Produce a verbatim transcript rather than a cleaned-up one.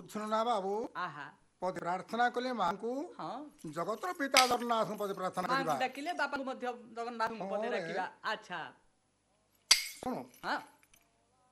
ବୁଝୁନ ନା ବାବୁ ଆହା ପଦେ ପ୍ରାର୍ଥନା କଲେ ମାଙ୍କୁ ହଁ ଜଗତର ପିତା ଜଗନ୍ନାଥଙ୍କୁ ପଦେ ପ୍ରାର୍ଥନା କରିବା ମାଙ୍କୁ ଡାକିଲେ ବାପାଙ୍କୁ ମଧ୍ୟ ଜଗନ୍ନାଥଙ୍କୁ ପଦେ ହଁ ରେ। ଡାକିବା ଆଚ୍ଛା ଶୁଣୁ ହଁ